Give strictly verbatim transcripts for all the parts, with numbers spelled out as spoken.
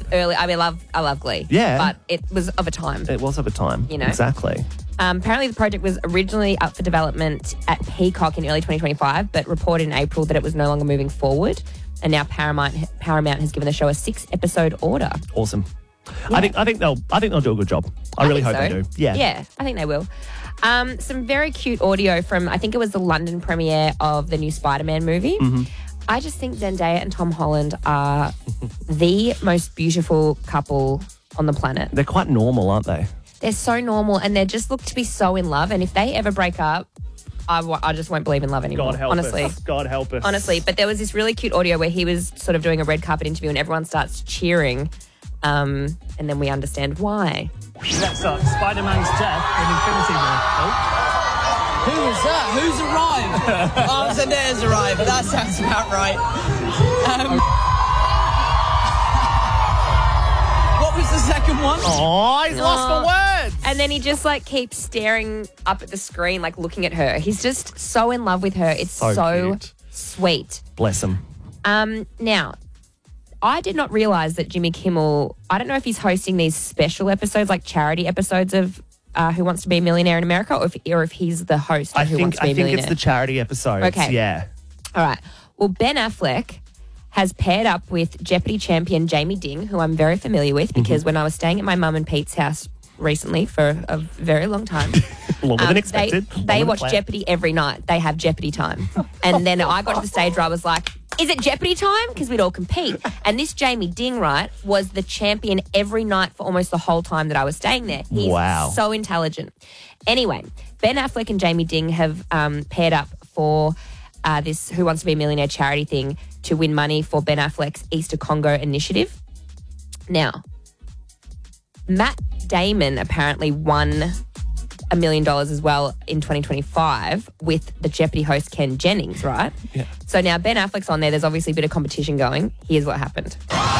early. I mean, I love, I love Glee. Yeah. But it was of a time. It was of a time. You know? Exactly. Um, apparently, the project was originally up for development at Peacock in early twenty twenty-five, but reported in April that it was no longer moving forward. And now Paramount Paramount has given the show a six-episode order. Awesome. Yeah. I think I think they'll I think they'll do a good job. I, I really hope so. they do. Yeah. Yeah, I think they will. Um, some very cute audio from, I think it was the London premiere of the new Spider-Man movie. Mm-hmm. I just think Zendaya and Tom Holland are the most beautiful couple on the planet. They're quite normal, aren't they? They're so normal and they just look to be so in love. And if they ever break up, I, w- I just won't believe in love anymore. God help honestly. us. God help us. Honestly. But there was this really cute audio where he was sort of doing a red carpet interview and everyone starts cheering. Um, and then we understand why. That's uh, Spider-Man's death in Infinity War. Oh. Who was that? Who's arrived? Oh, Zendaya's arrived. That sounds about right. Um, what was the second one? Oh, he's lost Oh. for words. And then he just like keeps staring up at the screen, like looking at her. He's just so in love with her. It's So so, cute. sweet. Bless him. Um, now, I did not realize that Jimmy Kimmel, I don't know if he's hosting these special episodes, like charity episodes of uh, Who Wants to Be a Millionaire in America, or if, or if he's the host of I Who think Wants to Be I a think Millionaire. it's the charity episodes. Okay. Yeah. All right. Well, Ben Affleck has paired up with Jeopardy champion Jamie Ding, who I'm very familiar with because Mm-hmm. when I was staying at my mum and Pete's house recently for a very long time. Longer Um, than expected. They, Longer they than watch planned. Jeopardy every night. They have Jeopardy time. And then I got to the stage where I was like, is it Jeopardy time? Because we'd all compete. And this Jamie Ding, right, was the champion every night for almost the whole time that I was staying there. He's Wow. so intelligent. Anyway, Ben Affleck and Jamie Ding have um, paired up for uh, this Who Wants to Be a Millionaire charity thing to win money for Ben Affleck's Easter Congo initiative. Now, Matt Damon apparently won a million dollars as well in twenty twenty-five with the Jeopardy host Ken Jennings, right? Yeah. So now Ben Affleck's on there. There's obviously a bit of competition going. Here's what happened.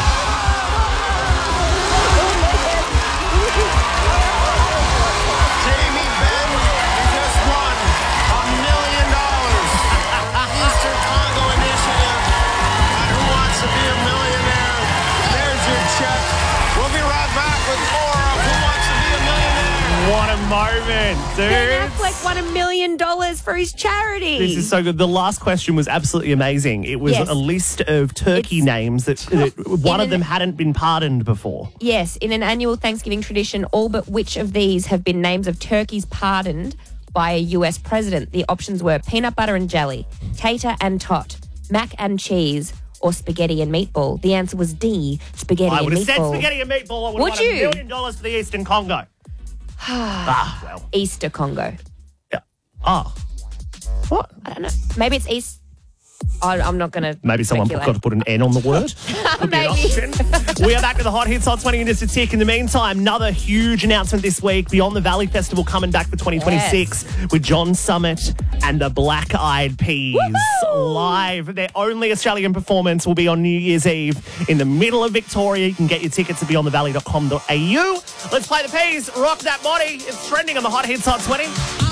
Jamie Ben, you just won a million dollars. Easter Congo Initiative. And Who Wants to Be a Millionaire? There's your check. We'll be right back with more of Who Wants to Be a Millionaire. What a moment, dude. Ben Affleck won a million dollars for his charity. This is so good. The last question was absolutely amazing. It was Yes. a list of turkey It's- names that, that one In of them an- hadn't been pardoned before. Yes, in an annual Thanksgiving tradition, all but which of these have been names of turkeys pardoned by a U S president? The options were peanut butter and jelly, tater and tot, mac and cheese, or spaghetti and meatball. The answer was D, spaghetti I and would have said meatball. spaghetti and meatball. I would, Would have won you? a million dollars for the Eastern Congo. ah, well. Easter Congo. Yeah. Ah. What? I don't know. Maybe it's East. I, I'm not going to. Maybe someone got to put an N on the word. Could be an option. We are back to the Hot Hits Hot twenty in just a tick. In the meantime, another huge announcement this week. Beyond the Valley Festival coming back for twenty twenty-six Yes. with John Summit and the Black Eyed Peas. Woohoo! Live. Their only Australian performance will be on New Year's Eve in the middle of Victoria. You can get your tickets at beyond the valley dot com dot a u. Let's play the Peas. Rock that body. It's trending on the Hot Hits Hot twenty.